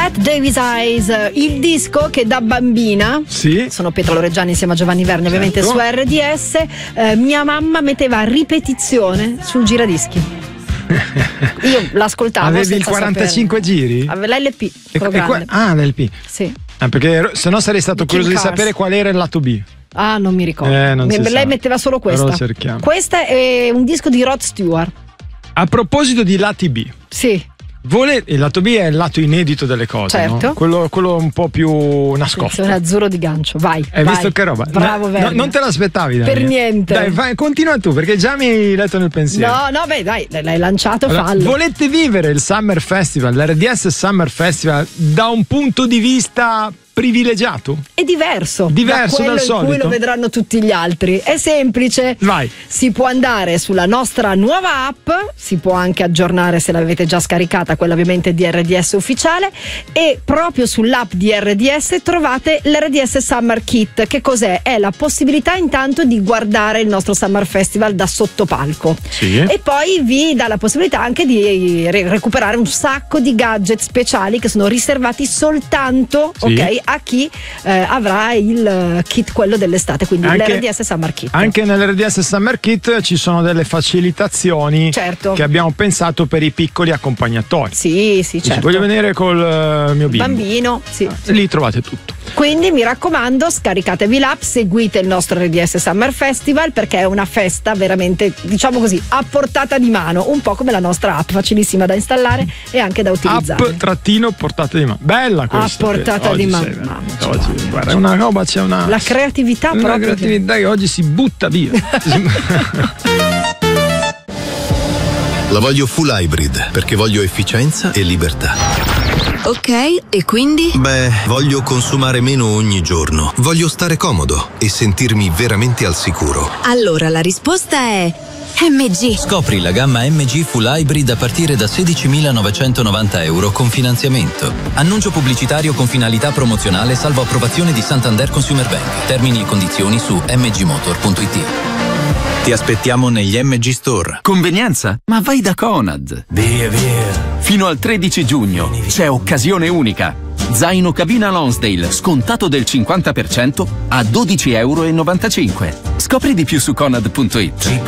Cat Davis Eyes, il disco che da bambina, sono Pietro Loreggiani insieme a Giovanni Verni, ovviamente su RDS, mia mamma metteva a ripetizione sul giradischi. Io l'ascoltavo. Avevi il 45 giri? L'LP. L'LP. Sì. Perché sennò sarei stato curioso di sapere qual era il lato B. Non mi ricordo. Lei metteva solo questa. Questa è un disco di Rod Stewart. A proposito di lati B. Sì. Il lato B è il lato inedito delle cose, certo. No? Quello un po' più nascosto. È un azzurro di gancio, vai. Hai visto che roba? Bravo, Verni. Non te l'aspettavi, Dani. Per niente. Dai, vai, continua tu, perché già mi hai letto nel pensiero. Dai, l'hai lanciato, fallo. Volete vivere il Summer Festival, l'RDS Summer Festival, da un punto di vista privilegiato? È diverso dal solito, in cui lo vedranno tutti gli altri. È semplice. Vai. Si può andare sulla nostra nuova app, si può anche aggiornare se l'avete già scaricata, quella ovviamente di RDS ufficiale, e proprio sull'app di RDS trovate l'RDS Summer Kit. Che cos'è? È la possibilità intanto di guardare il nostro Summer Festival da sottopalco. Sì. E poi vi dà la possibilità anche di recuperare un sacco di gadget speciali che sono riservati soltanto, a chi avrà il kit, quello dell'estate, quindi l'RDS Summer Kit. Anche nell'RDS Summer Kit ci sono delle facilitazioni che abbiamo pensato per i piccoli accompagnatori. Sì, certo. Voglio venire col mio bambino. Lì trovate tutto. Quindi mi raccomando, scaricatevi l'app, seguite il nostro RDS Summer Festival, perché è una festa veramente, diciamo così, a portata di mano, un po' come la nostra app, facilissima da installare e anche da utilizzare. App portata di mano. Bella questa. A portata di mano. Oggi, guarda, è una roba, c'è la creatività una proprio. Creatività che oggi si butta via. La voglio full hybrid perché voglio efficienza e libertà. Ok, e quindi? Voglio consumare meno ogni giorno. Voglio stare comodo e sentirmi veramente al sicuro. Allora la risposta è MG. Scopri la gamma MG Full Hybrid a partire da 16.990 euro con finanziamento. Annuncio pubblicitario con finalità promozionale salvo approvazione di Santander Consumer Bank. Termini e condizioni su mgmotor.it. Ti aspettiamo negli MG Store. Convenienza? Ma vai da Conad. Via. Fino al 13 giugno c'è occasione unica. Zaino cabina Lonsdale scontato del 50% a €12,95. Scopri di più su Conad.it.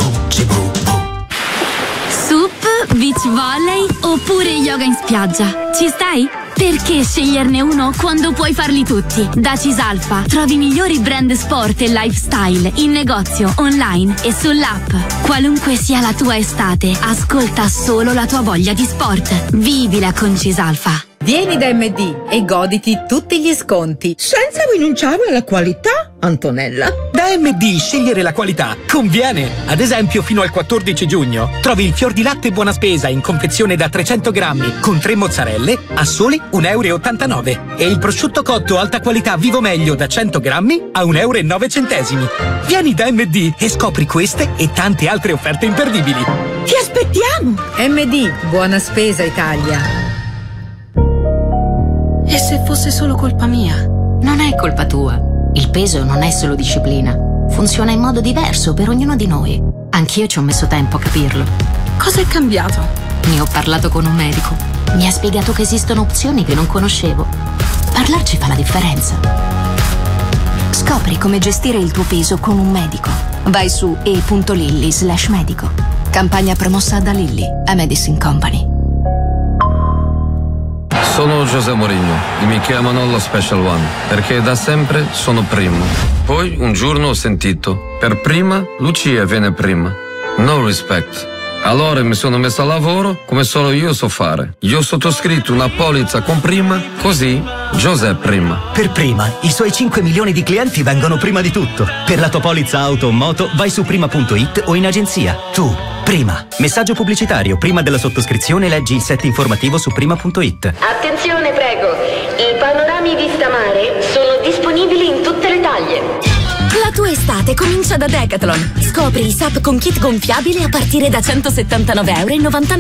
Sup, beach volley oppure yoga in spiaggia? Ci stai? Perché sceglierne uno quando puoi farli tutti? Da Cisalfa trovi i migliori brand sport e lifestyle in negozio, online e sull'app. Qualunque sia la tua estate, ascolta solo la tua voglia di sport. Vivila con Cisalfa. Vieni da MD e goditi tutti gli sconti senza rinunciare alla qualità, Antonella. Da MD scegliere la qualità conviene. Ad esempio, fino al 14 giugno trovi il fior di latte buona spesa in confezione da 300 grammi con 3 mozzarelle a soli €1,89 e il prosciutto cotto alta qualità Vivo Meglio da 100 grammi a €1,09. Vieni da MD e scopri queste e tante altre offerte imperdibili. Ti aspettiamo! MD, buona spesa Italia. E se fosse solo colpa mia? Non è colpa tua. Il peso non è solo disciplina. Funziona in modo diverso per ognuno di noi. Anch'io ci ho messo tempo a capirlo. Cosa è cambiato? Ne ho parlato con un medico. Mi ha spiegato che esistono opzioni che non conoscevo. Parlarci fa la differenza. Scopri come gestire il tuo peso con un medico. Vai su e.lilly/medico. Campagna promossa da Lilly, a Medicine Company. Sono José Mourinho e mi chiamano lo Special One perché da sempre sono primo. Poi un giorno ho sentito: per prima Lucia viene prima. No respect. Allora mi sono messo a lavoro come solo io so fare. Io ho sottoscritto una polizza con prima, così José prima. Per prima, i suoi 5 milioni di clienti vengono prima di tutto. Per la tua polizza auto o moto vai su prima.it o in agenzia. Tu, prima. Messaggio pubblicitario. Prima della sottoscrizione leggi il set informativo su prima.it. Attenzione, prego. I panorami vista mare sono disponibili in tutte le taglie. La tua estate comincia da Decathlon. Scopri i SUP con kit gonfiabile a partire da €179,99.